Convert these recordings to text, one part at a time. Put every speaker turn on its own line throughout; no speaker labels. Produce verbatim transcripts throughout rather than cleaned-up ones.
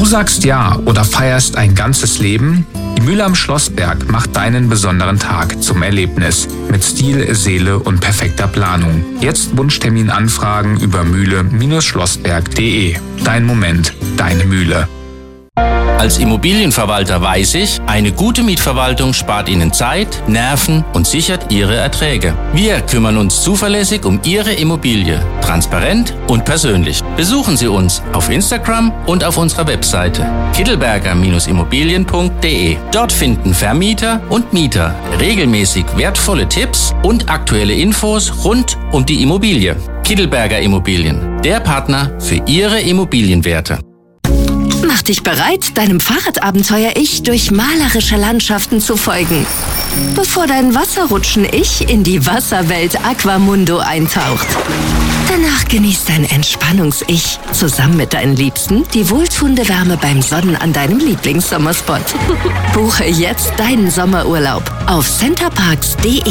sagst ja oder feierst ein ganzes Leben? Die Mühle am Schlossberg macht deinen besonderen Tag zum Erlebnis. Mit Stil, Seele und perfekter Planung. Jetzt Wunschtermin anfragen über mühle Schlossberg punkt de. Dein Moment, deine Mühle.
Als Immobilienverwalter weiß ich, eine gute Mietverwaltung spart Ihnen Zeit, Nerven und sichert Ihre Erträge. Wir kümmern uns zuverlässig um Ihre Immobilie, transparent und persönlich. Besuchen Sie uns auf Instagram und auf unserer Webseite kittelberger Immobilien punkt de. Dort finden Vermieter und Mieter regelmäßig wertvolle Tipps und aktuelle Infos rund um die Immobilie. Kittelberger Immobilien, der Partner für Ihre Immobilienwerte.
Mach dich bereit, deinem Fahrradabenteuer-Ich durch malerische Landschaften zu folgen, bevor dein Wasserrutschen-Ich in die Wasserwelt Aquamundo eintaucht. Danach genießt dein Entspannungs-Ich zusammen mit deinen Liebsten die wohltuende Wärme beim Sonnen an deinem Lieblingssommerspot. Buche jetzt deinen Sommerurlaub auf centerparks punkt de.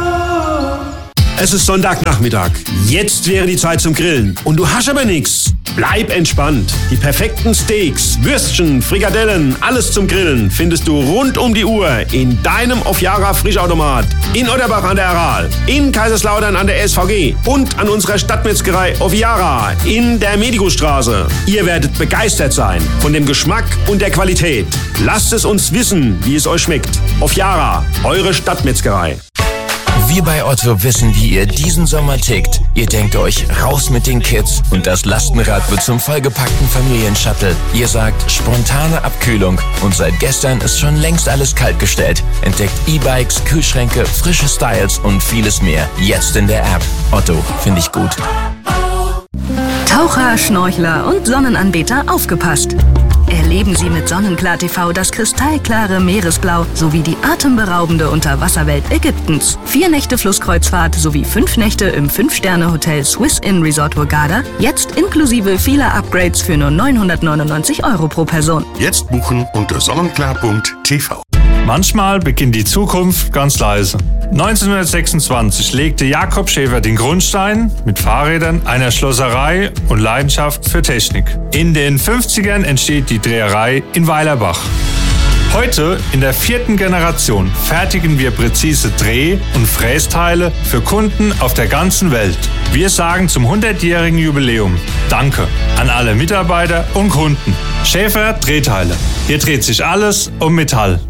Es ist Sonntagnachmittag. Jetzt wäre die Zeit zum Grillen. Und du hast aber nichts. Bleib entspannt. Die perfekten Steaks, Würstchen, Frikadellen, alles zum Grillen findest du rund um die Uhr in deinem Ofjara Frischautomat. In Otterbach an der Aral, in Kaiserslautern an der S V G und an unserer Stadtmetzgerei Ofjara in der Medicostraße. Ihr werdet begeistert sein von dem Geschmack und der Qualität. Lasst es uns wissen, wie es euch schmeckt. Ofjara, eure Stadtmetzgerei.
Wir bei Otto wissen, wie ihr diesen Sommer tickt. Ihr denkt euch, raus mit den Kids und das Lastenrad wird zum vollgepackten Familienshuttle. Ihr sagt, spontane Abkühlung und seit gestern ist schon längst alles kaltgestellt. Entdeckt E-Bikes, Kühlschränke, frische Styles und vieles mehr. Jetzt in der App. Otto, finde ich gut.
Taucher, Schnorchler und Sonnenanbeter aufgepasst! Erleben Sie mit Sonnenklar T V das kristallklare Meeresblau sowie die atemberaubende Unterwasserwelt Ägyptens. Vier Nächte Flusskreuzfahrt sowie fünf Nächte im fünf-Sterne-Hotel Swiss Inn Resort Hurghada. Jetzt inklusive vieler Upgrades für nur neunhundertneunundneunzig Euro pro Person.
Jetzt buchen unter sonnenklar punkt t v.
Manchmal beginnt die Zukunft ganz leise. neunzehnhundertsechsundzwanzig legte Jakob Schäfer den Grundstein mit Fahrrädern, einer Schlosserei und Leidenschaft für Technik. In den fünfzigern entsteht die Dreherei in Weilerbach. Heute, in der vierten Generation, fertigen wir präzise Dreh- und Frästeile für Kunden auf der ganzen Welt. Wir sagen zum hundertjährigen Jubiläum Danke an alle Mitarbeiter und Kunden. Schäfer Drehteile. Hier dreht sich alles um Metall.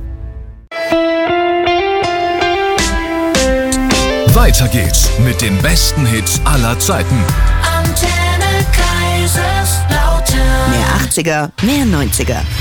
Weiter geht's mit den besten Hits aller Zeiten.
Antenne Kaiserslautern. Mehr achtziger, mehr neunziger.